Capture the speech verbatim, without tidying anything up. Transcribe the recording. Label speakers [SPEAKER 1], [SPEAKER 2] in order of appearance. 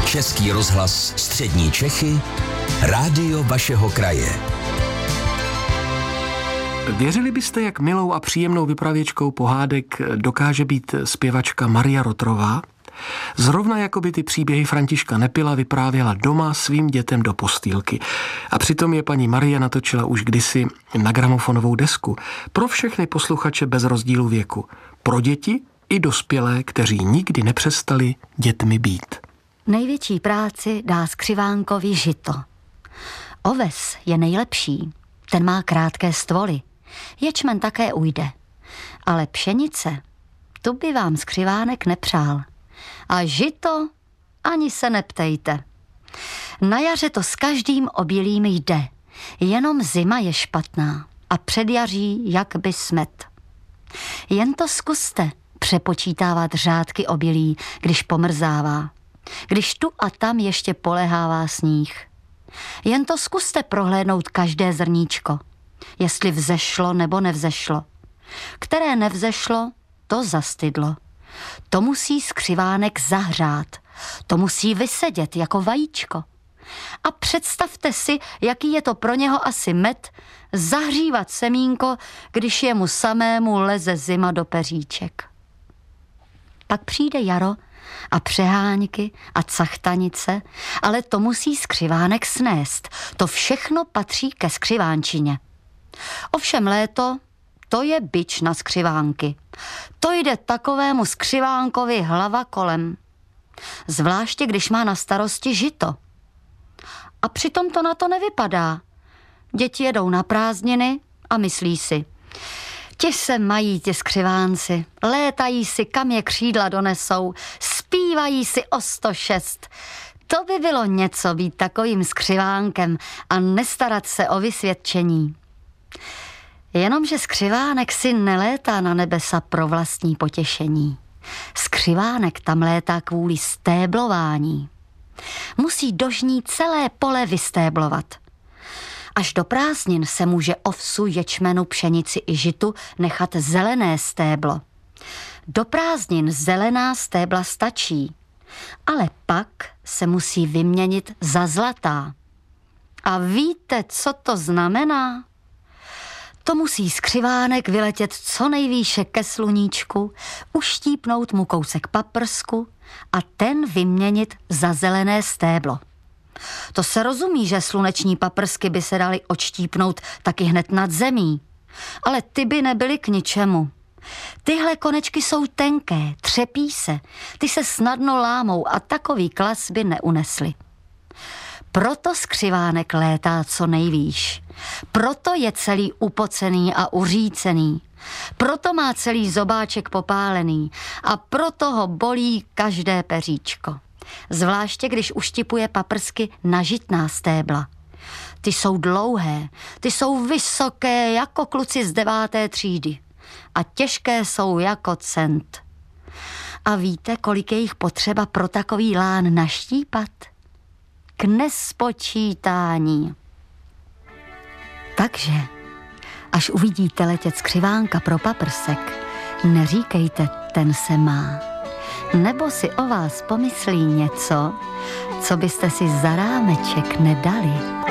[SPEAKER 1] Český rozhlas Střední Čechy, rádio vašeho kraje.
[SPEAKER 2] Věřili byste, jak milou a příjemnou vypravěčkou pohádek dokáže být zpěvačka Maria Rotrová? Zrovna jako by ty příběhy Františka Nepila vyprávěla doma svým dětem do postýlky. A přitom je paní Marie natočila už kdysi na gramofonovou desku pro všechny posluchače bez rozdílu věku. Pro děti i dospělé, kteří nikdy nepřestali dětmi být.
[SPEAKER 3] Největší práci dá skřivánkovi žito. Oves je nejlepší, ten má krátké stvoly. Ječmen také ujde. Ale pšenice, tu by vám skřivánek nepřál. A žito ani se neptejte. Na jaře to s každým obilím jde, jenom zima je špatná a předjaří jak by smet. Jen to zkuste přepočítávat řádky obilí, když pomrzává, když tu a tam ještě polehává sníh. Jen to zkuste prohlédnout každé zrníčko, jestli vzešlo nebo nevzešlo. Které nevzešlo, to zastydlo. To musí skřivánek zahřát, to musí vysedět jako vajíčko. A představte si, jaký je to pro něho asi med, zahřívat semínko, když jemu samému leze zima do peříček. Pak přijde jaro a přeháňky a cachtanice, ale to musí skřivánek snést. To všechno patří ke skřivánčině. Ovšem léto, to je bič na skřivánky. To jde takovému skřivánkovi hlava kolem. Zvláště, když má na starosti žito. A přitom to na to nevypadá. Děti jedou na prázdniny a myslí si, ti se mají ti skřivánci, létají si, kam je křídla donesou, zpívají si o sto šest. To by bylo něco být takovým skřivánkem a nestarat se o vysvědčení. Jenomže skřivánek si nelétá na nebesa pro vlastní potěšení. Skřivánek tam létá kvůli stéblování. Musí dožní celé pole vystéblovat. Až do prázdnin se může ovsu, ječmenu, pšenici i žitu nechat zelené stéblo. Do prázdnin zelená stébla stačí, ale pak se musí vyměnit za zlatá. A víte, co to znamená? To musí skřivánek vyletět co nejvýše ke sluníčku, uštípnout mu kousek paprsku a ten vyměnit za zelené stéblo. To se rozumí, že sluneční paprsky by se daly odštípnout taky hned nad zemí, ale ty by nebyly k ničemu. Tyhle konečky jsou tenké, třepí se, ty se snadno lámou a takový klas by neunesly. Proto skřivánek létá co nejvýš. Proto je celý upocený a uřícený. Proto má celý zobáček popálený a proto ho bolí každé peříčko. Zvláště, když uštipuje paprsky na žitná stébla. Ty jsou dlouhé, ty jsou vysoké jako kluci z deváté třídy a těžké jsou jako cent. A víte, kolik je jich potřeba pro takový lán naštípat? K nespočítání. Takže, až uvidíte letět skřivánka pro paprsek, neříkejte, ten se má. Nebo si o vás pomyslí něco, co byste si za rámeček nedali.